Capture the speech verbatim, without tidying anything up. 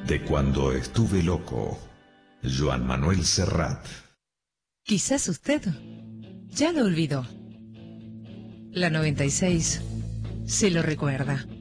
De cuando estuve loco, Joan Manuel Serrat. Quizás usted ya lo olvidó. La noventa y seis se lo recuerda.